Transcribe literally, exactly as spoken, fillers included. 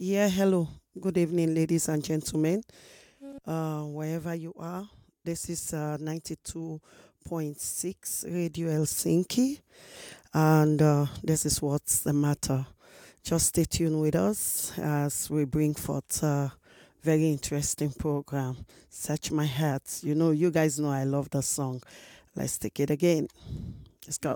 Yeah, hello. Good evening, ladies and gentlemen. Uh, wherever you are, this is uh, ninety-two point six Radio Helsinki, and uh, this is what's the matter. Just stay tuned with us as we bring forth a very interesting program. Search My Heart. You know, you guys know I love the song. Let's take it again. Let's go.